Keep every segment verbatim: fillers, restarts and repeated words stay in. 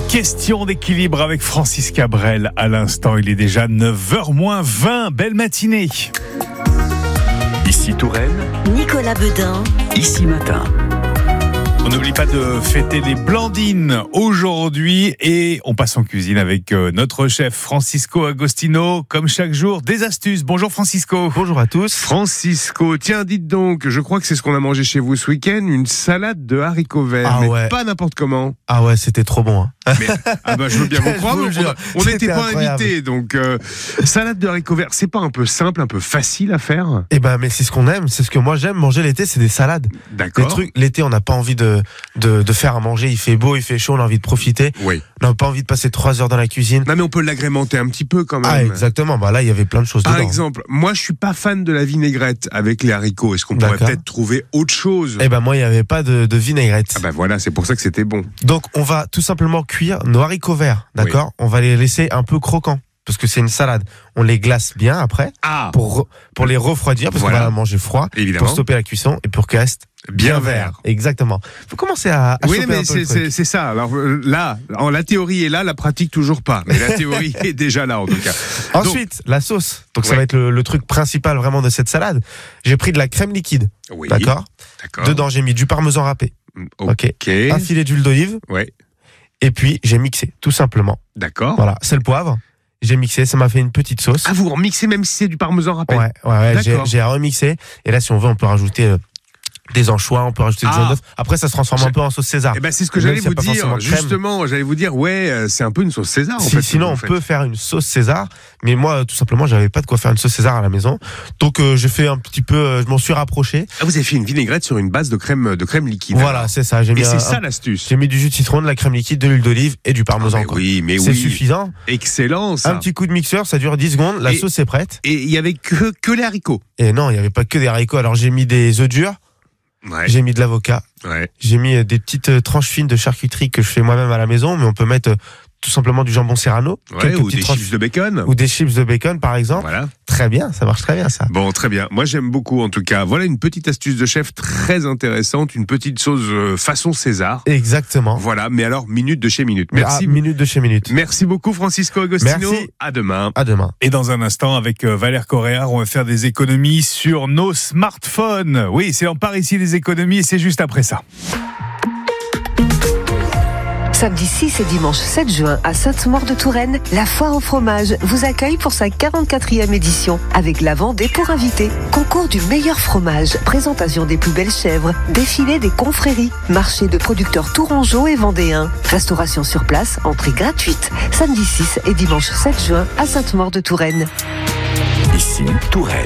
Question d'équilibre avec Francis Cabrel. À l'instant, il est déjà neuf heures moins vingt. Belle matinée. Ici Touraine, Nicolas Beudin, ici Matin. On n'oublie pas de fêter les Blandines aujourd'hui et on passe en cuisine avec notre chef Francisco Agostino. Comme chaque jour, des astuces. Bonjour Francisco. Bonjour à tous. Francisco, tiens, dites donc, je crois que c'est ce qu'on a mangé chez vous ce week-end, une salade de haricots verts, Ah mais ouais. pas n'importe comment. Ah ouais, c'était trop bon. Hein. Mais, ah bah, je veux bien vous Je croire, vous on jure, a- on n'était c'était pas incroyable. invités, donc euh, salade de haricots verts, c'est pas un peu simple, un peu facile à faire? Eh ben, mais c'est ce qu'on aime, c'est ce que moi j'aime manger l'été, c'est des salades. Des D'accord. trucs, l'été, on n'a pas envie de, de, de faire à manger, il fait beau, il fait chaud, on a envie de profiter. Oui. On n'a pas envie de passer trois heures dans la cuisine. Non mais on peut l'agrémenter un petit peu quand même. Ah, exactement, bah là, il y avait plein de choses Par dedans. exemple, moi je suis pas fan de la vinaigrette avec les haricots. Est-ce qu'on pourrait D'accord. peut-être trouver autre chose? Eh ben, moi, il n'y avait pas de, de vinaigrette. Ah bah voilà, c'est pour ça que c'était bon. Donc, on va tout simplement cuire nos haricots verts, d'accord? On va les laisser un peu croquants, parce que c'est une salade. On les glace bien après, Ah, pour, re- pour les refroidir, parce Voilà. qu'on va la manger froid, évidemment. pour stopper la cuisson, et pour qu'elle reste Bien vert. Exactement. Faut commencer à, à Oui, choper mais un peu c'est, le truc. c'est, c'est ça. Alors euh, là, en, la théorie est là, la pratique toujours pas. Mais la théorie est déjà là en tout cas. Ensuite, la sauce. Donc ça Ouais. va être le, le truc principal vraiment de cette salade. J'ai pris de la crème liquide, Oui. d'accord. D'accord. Dedans, j'ai mis du parmesan râpé, Ok. ok. un filet d'huile d'olive, Ouais. et puis j'ai mixé, tout simplement. D'accord. Voilà, sel, poivre. J'ai mixé, ça m'a fait une petite sauce. Ah, vous remixez même si c'est du parmesan râpé. Ouais, ouais, ouais, j'ai, D'accord. j'ai remixé. Et là, si on veut, on peut rajouter euh, des anchois, on peut rajouter du Ah. jaune d'œuf. Après, ça se transforme Je- un peu en sauce César. Eh ben c'est ce que Même j'allais s'il y a vous pas forcément dire. de crème. Justement, j'allais vous dire, ouais, euh, c'est un peu une sauce César. En Si- fait, sinon, vous on faites. peut faire une sauce César, mais moi, tout simplement, j'avais pas de quoi faire une sauce César à la maison, donc euh, j'ai fait un petit peu, euh, je m'en suis rapproché. Ah, vous avez fait une vinaigrette sur une base de crème, de crème liquide. Voilà, c'est ça. J'ai mis Et un- c'est ça un- l'astuce. j'ai mis du jus de citron, de la crème liquide, de l'huile d'olive et du Ah, parmesan. mais quoi. oui, mais C'est oui. suffisant. Excellent ça. Un petit coup de mixeur, ça dure dix secondes. La Et- sauce est prête. Et il y avait que, que les haricots. Et non, il y avait pas que des haricots. Alors j'ai mis des œufs durs, Ouais. j'ai mis de l'avocat, Ouais. j'ai mis euh, des petites euh, tranches fines de charcuterie que je fais moi-même à la maison, mais on peut mettre euh, tout simplement du jambon serrano, Ouais, quelques ou petites des tranches- chips de bacon. ou des chips de bacon par exemple. Voilà. Très bien, ça marche très bien ça. Bon, très bien. Moi, j'aime beaucoup, en tout cas. Voilà une petite astuce de chef très intéressante, une petite sauce euh, façon César. Exactement. Voilà, mais alors, minute de chez minute. Merci. Ah, minute de chez minute. Merci beaucoup, Francisco Agostino. Merci. À demain. À demain. Et dans un instant, avec euh, Valère Correa, on va faire des économies sur nos smartphones. Oui, c'est en Parisis les économies et c'est juste après ça. Samedi six et dimanche sept juin à Sainte-Maure-de-Touraine, la foire au fromage vous accueille pour sa quarante-quatrième édition avec la Vendée pour invités. Concours du meilleur fromage, présentation des plus belles chèvres, défilé des confréries, marché de producteurs tourangeaux et vendéens, restauration sur place, entrée gratuite. Samedi six et dimanche sept juin à Sainte-Maure-de-Touraine. Ici Touraine.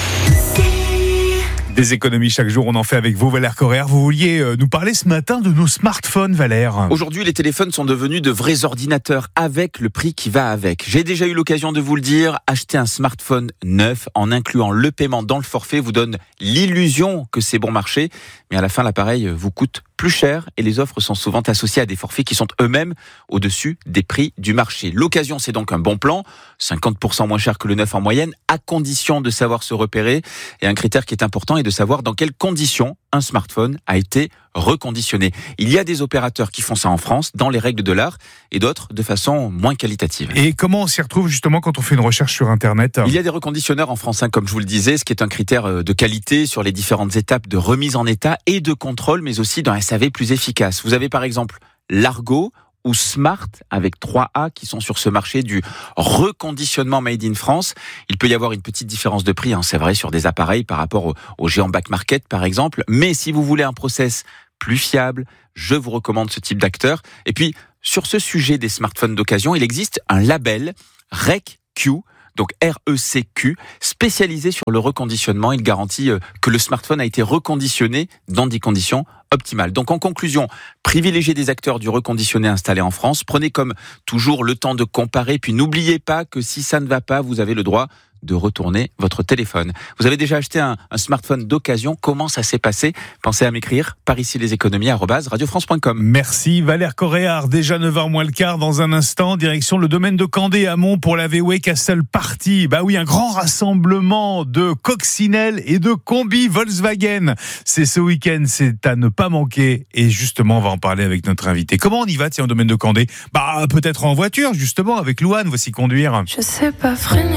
Des économies chaque jour, on en fait avec vous, Valère Correa. Vous vouliez euh, nous parler ce matin de nos smartphones, Valère. Aujourd'hui, les téléphones sont devenus de vrais ordinateurs avec le prix qui va avec. J'ai déjà eu l'occasion de vous le dire, acheter un smartphone neuf en incluant le paiement dans le forfait vous donne l'illusion que c'est bon marché, mais à la fin, l'appareil vous coûte plus cher et les offres sont souvent associées à des forfaits qui sont eux-mêmes au-dessus des prix du marché. L'occasion, c'est donc un bon plan, cinquante pour cent moins cher que le neuf en moyenne, à condition de savoir se repérer. Et un critère qui est important est de savoir dans quelles conditions un smartphone a été reconditionné. Il y a des opérateurs qui font ça en France, dans les règles de l'art, et d'autres de façon moins qualitative. Et comment on s'y retrouve justement quand on fait une recherche sur Internet? Il y a des reconditionneurs en France, hein, comme je vous le disais, ce qui est un critère de qualité sur les différentes étapes de remise en état et de contrôle, mais aussi d'un S A V plus efficace. Vous avez par exemple Largo ou Smart avec trois A qui sont sur ce marché du reconditionnement made in France. Il peut y avoir une petite différence de prix, hein, c'est vrai, sur des appareils par rapport au, au géant back market par exemple, mais si vous voulez un process plus fiable, je vous recommande ce type d'acteur. Et puis, sur ce sujet des smartphones d'occasion, il existe un label R E C Q, donc R E C Q, spécialisé sur le reconditionnement. Il garantit que le smartphone a été reconditionné dans des conditions optimales. Donc en conclusion, privilégiez des acteurs du reconditionné installés en France. Prenez comme toujours le temps de comparer, puis n'oubliez pas que si ça ne va pas, vous avez le droit de retourner votre téléphone. Vous avez déjà acheté un, un smartphone d'occasion? Comment ça s'est passé? Pensez à m'écrire par ici les économies arobase radio france point com. Merci Valère Coréard. Déjà neuf heures moins le quart. Dans un instant, direction le domaine de Candé Amont pour la V W E Castle Party. Bah oui, un grand rassemblement de coccinelles et de combis Volkswagen. C'est ce week-end, c'est à ne pas manquer. Et justement, on va en parler avec notre invité. Comment on y va, tiens, au domaine de Candé? Bah peut-être en voiture, justement, avec Louane. Voici Conduire. Je sais pas freiner.